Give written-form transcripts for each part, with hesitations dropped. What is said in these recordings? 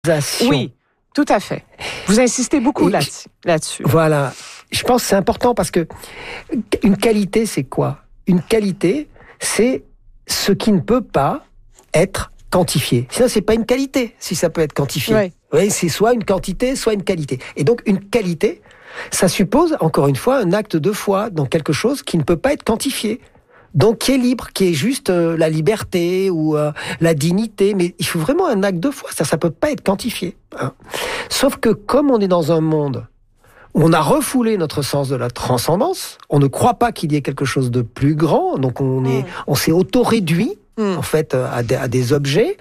Oui, tout à fait. Vous insistez beaucoup là-dessus. Voilà. Je pense que c'est important parce que une qualité, c'est quoi? Une qualité, c'est ce qui ne peut pas être quantifié. Sinon, c'est pas une qualité, si ça peut être quantifié. Oui. Oui, c'est soit une quantité, soit une qualité. Et donc, une qualité, ça suppose, encore une fois, un acte de foi dans quelque chose qui ne peut pas être quantifié. Donc, qui est libre, qui est juste la liberté ou la dignité. Mais il faut vraiment un acte de foi. Ça peut pas être quantifié. Hein. Sauf que comme on est dans un monde où on a refoulé notre sens de la transcendance, on ne croit pas qu'il y ait quelque chose de plus grand. Donc, on s'est auto-réduit, en fait, à des objets.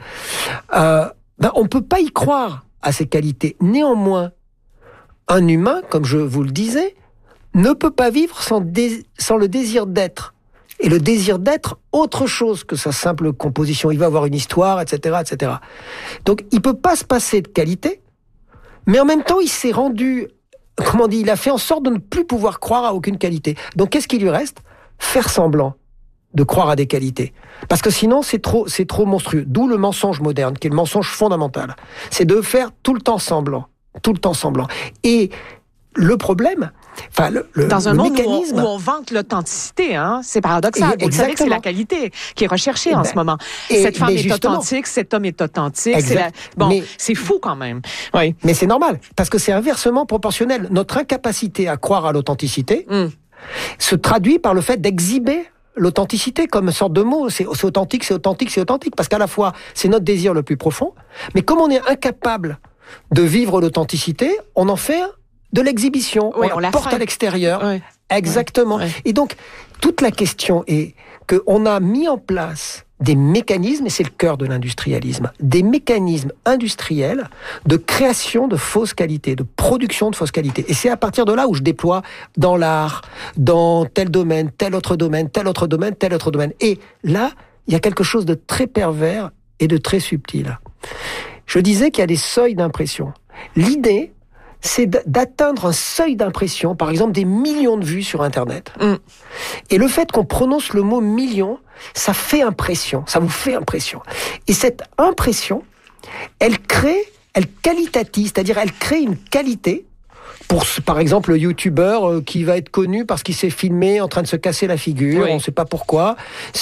On peut pas y croire à ces qualités. Néanmoins, un humain, comme je vous le disais, ne peut pas vivre sans le désir d'être. Et le désir d'être autre chose que sa simple composition. Il va avoir une histoire, etc., etc. Donc, il peut pas se passer de qualité, mais en même temps, il s'est rendu, il a fait en sorte de ne plus pouvoir croire à aucune qualité. Donc, qu'est-ce qui lui reste? Faire semblant de croire à des qualités. Parce que sinon, c'est trop monstrueux. D'où le mensonge moderne, qui est le mensonge fondamental. C'est de faire tout le temps semblant. Tout le temps semblant. Et le problème, dans un monde mécanisme où on vante l'authenticité, hein, c'est paradoxal. Vous savez que c'est la qualité qui est recherchée en ce moment. Cette femme est authentique, cet homme est authentique. C'est fou quand même. Oui. Mais c'est normal, parce que c'est inversement proportionnel. Notre incapacité à croire à l'authenticité se traduit par le fait d'exhiber l'authenticité comme une sorte de mot. C'est authentique, c'est authentique, c'est authentique. Parce qu'à la fois, c'est notre désir le plus profond, mais comme on est incapable de vivre l'authenticité, on en fait de l'exhibition. Oui, on la porte à l'extérieur. Oui. Exactement. Oui. Et donc, toute la question est qu'on a mis en place des mécanismes, et c'est le cœur de l'industrialisme, des mécanismes industriels de création de fausses qualités, de production de fausses qualités. Et c'est à partir de là où je déploie dans l'art, dans tel domaine, tel autre domaine, tel autre domaine, tel autre domaine. Et là, il y a quelque chose de très pervers et de très subtil. Je disais qu'il y a des seuils d'impression. L'idée, c'est d'atteindre un seuil d'impression, par exemple des millions de vues sur Internet. Et le fait qu'on prononce le mot million, ça fait impression, ça vous fait impression. Et cette impression, elle qualitative, c'est-à-dire elle crée une qualité pour, par exemple, le youtubeur qui va être connu parce qu'il s'est filmé en train de se casser la figure, on ne sait pas pourquoi.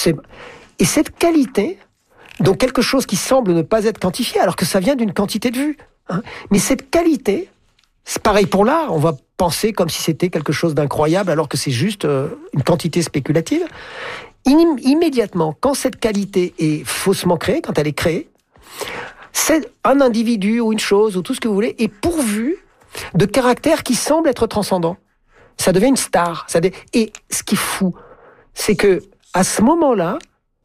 Et cette qualité, donc quelque chose qui semble ne pas être quantifié, alors que ça vient d'une quantité de vues. Hein. Mais cette qualité, c'est pareil pour l'art, on va penser comme si c'était quelque chose d'incroyable alors que c'est juste une quantité spéculative. Immédiatement, quand cette qualité est faussement créée, quand elle est créée, c'est un individu ou une chose ou tout ce que vous voulez est pourvu de caractères qui semblent être transcendants. Ça devient une star. Et ce qui est fou, c'est que à ce moment-là,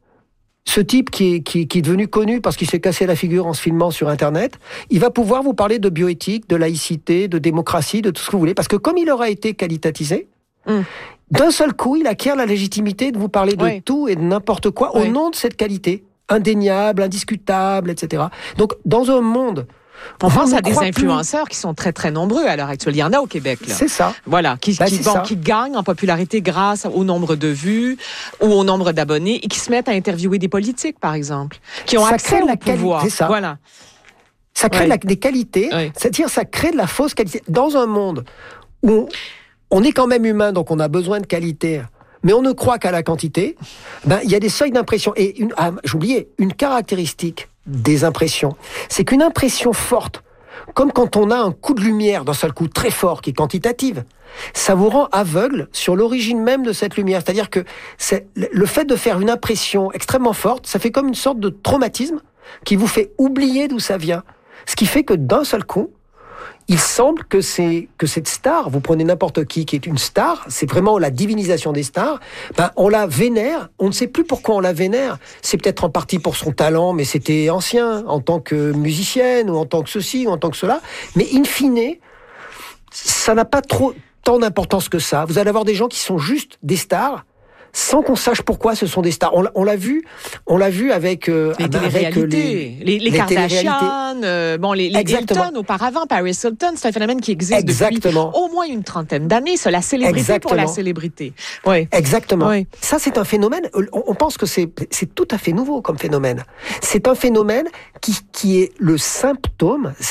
ce type qui est devenu connu parce qu'il s'est cassé la figure en se filmant sur Internet, il va pouvoir vous parler de bioéthique, de laïcité, de démocratie, de tout ce que vous voulez. Parce que comme il aura été qualitatisé, d'un seul coup, il acquiert la légitimité de vous parler de tout et de n'importe quoi au nom de cette qualité. Indéniable, indiscutable, etc. Donc, dans un monde... On pense à des influenceurs qui sont très, très nombreux à l'heure actuelle. Il y en a au Québec, là. C'est ça. Voilà, qui gagnent en popularité grâce au nombre de vues ou au nombre d'abonnés et qui se mettent à interviewer des politiques, par exemple, qui ont accès au pouvoir. C'est ça. Voilà. Ça crée des qualités, c'est-à-dire ça crée de la fausse qualité. Dans un monde où on est quand même humain, donc on a besoin de qualité, mais on ne croit qu'à la quantité, il y a des seuils d'impression. Et j'oubliais, une caractéristique des impressions, c'est qu'une impression forte, comme quand on a un coup de lumière d'un seul coup très fort qui est quantitative, ça vous rend aveugle sur l'origine même de cette lumière. C'est-à-dire que le fait de faire une impression extrêmement forte, ça fait comme une sorte de traumatisme qui vous fait oublier d'où ça vient. Ce qui fait que d'un seul coup, il semble que cette star, vous prenez n'importe qui est une star, c'est vraiment la divinisation des stars, on la vénère, on ne sait plus pourquoi on la vénère. C'est peut-être en partie pour son talent, mais c'était ancien, en tant que musicienne, ou en tant que ceci, ou en tant que cela. Mais in fine, ça n'a pas tant d'importance que ça. Vous allez avoir des gens qui sont juste des stars, sans qu'on sache pourquoi ce sont des stars. On l'a vu avec les téléréalités, les Kardashian, les Hilton auparavant, Paris Hilton, c'est un phénomène qui existe depuis au moins une trentaine d'années, la célébrité pour la célébrité. Oui. Exactement. Oui. Ça, c'est un phénomène, on pense que c'est tout à fait nouveau comme phénomène. C'est un phénomène qui est le symptôme,